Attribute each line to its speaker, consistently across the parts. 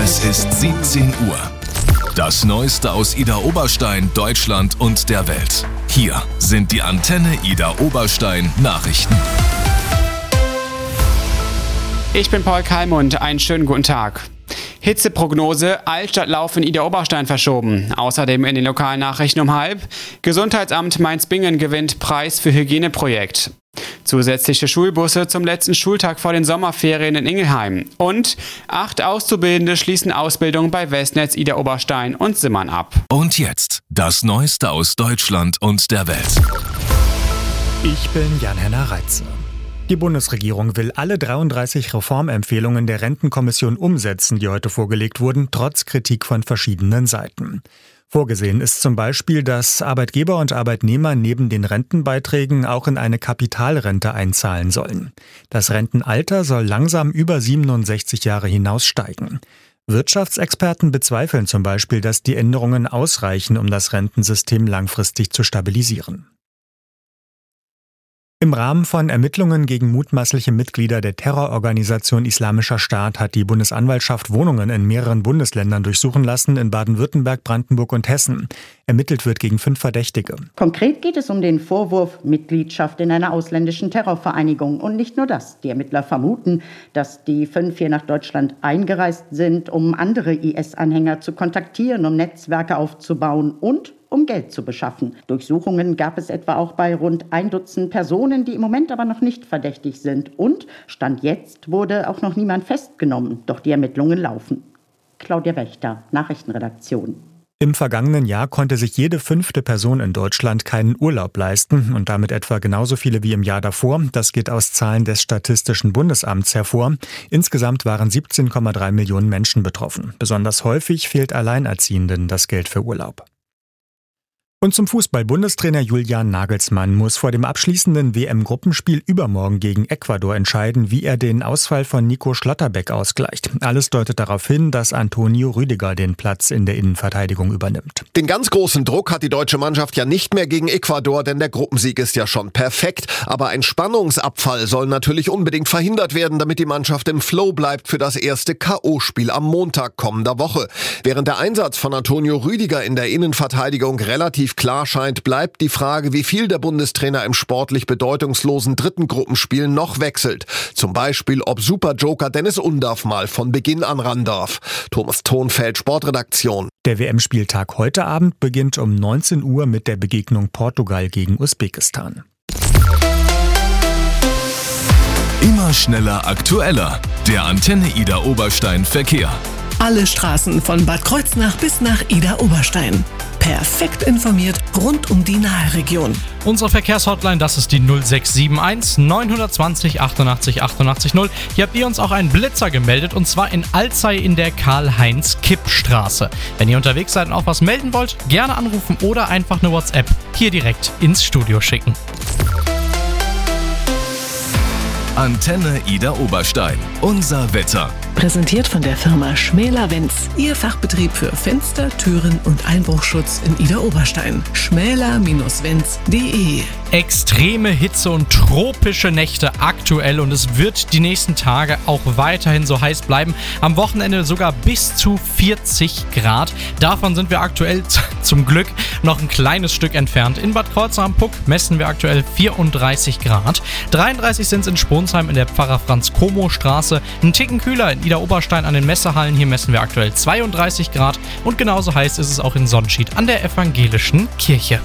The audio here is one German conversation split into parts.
Speaker 1: Es ist 17 Uhr. Das Neueste aus Idar Oberstein, Deutschland und der Welt. Hier sind die Antenne Idar Oberstein Nachrichten.
Speaker 2: Ich bin Paul Kalmund, einen schönen guten Tag. Hitzeprognose, Altstadtlauf in Idar Oberstein verschoben. Außerdem in den lokalen Nachrichten um 12:30. Gesundheitsamt Mainz-Bingen gewinnt Preis für Hygieneprojekt. Zusätzliche Schulbusse zum letzten Schultag vor den Sommerferien in Ingelheim. Und 8 Auszubildende schließen Ausbildung bei Westnetz Idar Oberstein und Simmern ab.
Speaker 1: Und jetzt das Neueste aus Deutschland und der Welt.
Speaker 3: Ich bin Jan-Henner Reitze. Die Bundesregierung will alle 33 Reformempfehlungen der Rentenkommission umsetzen, die heute vorgelegt wurden, trotz Kritik von verschiedenen Seiten. Vorgesehen ist zum Beispiel, dass Arbeitgeber und Arbeitnehmer neben den Rentenbeiträgen auch in eine Kapitalrente einzahlen sollen. Das Rentenalter soll langsam über 67 Jahre hinaus steigen. Wirtschaftsexperten bezweifeln zum Beispiel, dass die Änderungen ausreichen, um das Rentensystem langfristig zu stabilisieren. Im Rahmen von Ermittlungen gegen mutmaßliche Mitglieder der Terrororganisation Islamischer Staat hat die Bundesanwaltschaft Wohnungen in mehreren Bundesländern durchsuchen lassen, in Baden-Württemberg, Brandenburg und Hessen. Ermittelt wird gegen 5 Verdächtige.
Speaker 4: Konkret geht es um den Vorwurf Mitgliedschaft in einer ausländischen Terrorvereinigung. Und nicht nur das. Die Ermittler vermuten, dass die 5 hier nach Deutschland eingereist sind, um andere IS-Anhänger zu kontaktieren, um Netzwerke aufzubauen und um Geld zu beschaffen. Durchsuchungen gab es etwa auch bei rund 1 Dutzend Personen, die im Moment aber noch nicht verdächtig sind. Und Stand jetzt wurde auch noch niemand festgenommen. Doch die Ermittlungen laufen. Claudia Wächter, Nachrichtenredaktion.
Speaker 3: Im vergangenen Jahr konnte sich jede 5. Person in Deutschland keinen Urlaub leisten und damit etwa genauso viele wie im Jahr davor. Das geht aus Zahlen des Statistischen Bundesamts hervor. Insgesamt waren 17,3 Millionen Menschen betroffen. Besonders häufig fehlt Alleinerziehenden das Geld für Urlaub. Und zum Fußball. Bundestrainer Julian Nagelsmann muss vor dem abschließenden WM-Gruppenspiel übermorgen gegen Ecuador entscheiden, wie er den Ausfall von Nico Schlotterbeck ausgleicht. Alles deutet darauf hin, dass Antonio Rüdiger den Platz in der Innenverteidigung übernimmt.
Speaker 5: Den ganz großen Druck hat die deutsche Mannschaft ja nicht mehr gegen Ecuador, denn der Gruppensieg ist ja schon perfekt. Aber ein Spannungsabfall soll natürlich unbedingt verhindert werden, damit die Mannschaft im Flow bleibt für das erste K.O.-Spiel am Montag kommender Woche. Während der Einsatz von Antonio Rüdiger in der Innenverteidigung relativ klar scheint, bleibt die Frage, wie viel der Bundestrainer im sportlich bedeutungslosen 3. Gruppenspiel noch wechselt. Zum Beispiel, ob Superjoker Dennis Undaff mal von Beginn an ran darf. Thomas Thonfeld, Sportredaktion.
Speaker 3: Der WM-Spieltag heute Abend beginnt um 19 Uhr mit der Begegnung Portugal gegen Usbekistan.
Speaker 1: Immer schneller, aktueller. Der Antenne Idar Oberstein Verkehr.
Speaker 6: Alle Straßen von Bad Kreuznach bis nach Idar Oberstein. Perfekt informiert rund um die Naheregion.
Speaker 7: Unsere Verkehrshotline, das ist die 0671 920 88 88 0. Hier habt ihr uns auch einen Blitzer gemeldet, und zwar in Alzey in der Karl-Heinz-Kipp-Straße. Wenn ihr unterwegs seid und auch was melden wollt, gerne anrufen oder einfach eine WhatsApp hier direkt ins Studio schicken.
Speaker 1: Antenne Idar Oberstein. Unser Wetter.
Speaker 6: Präsentiert von der Firma Schmäler-Wenz. Ihr Fachbetrieb für Fenster, Türen und Einbruchschutz in Idar Oberstein. schmäler-wenz.de.
Speaker 7: Extreme Hitze und tropische Nächte aktuell, und es wird die nächsten Tage auch weiterhin so heiß bleiben. Am Wochenende sogar bis zu 40 Grad. Davon sind wir aktuell zum Glück noch ein kleines Stück entfernt. In Bad Kreuznach am Puck messen wir aktuell 34 Grad. 33 sind es in Sponsheim in der Pfarrer-Franz-Como-Straße. Ein Ticken kühler in Idar Oberstein an den Messehallen. Hier messen wir aktuell 32 Grad. Und genauso heiß ist es auch in Sonnenschied an der evangelischen Kirche.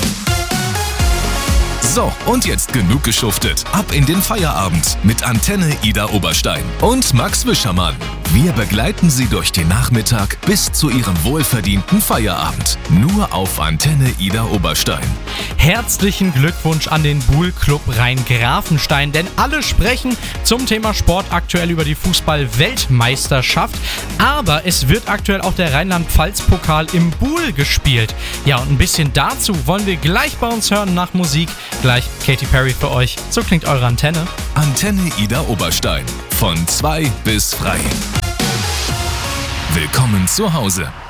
Speaker 1: So, und jetzt genug geschuftet. Ab in den Feierabend mit Antenne Idar Oberstein und Max Wischermann. Wir begleiten Sie durch den Nachmittag bis zu Ihrem wohlverdienten Feierabend. Nur auf Antenne Idar Oberstein.
Speaker 7: Herzlichen Glückwunsch an den Buhl Club Rhein-Grafenstein, denn alle sprechen zum Thema Sport aktuell über die Fußball-Weltmeisterschaft. Aber es wird aktuell auch der Rheinland-Pfalz-Pokal im Buhl gespielt. Ja, und ein bisschen dazu wollen wir gleich bei uns hören nach Musik. Gleich Katy Perry für euch. So klingt eure Antenne.
Speaker 1: Antenne Idar Oberstein. Von 2 bis frei. Willkommen zu Hause.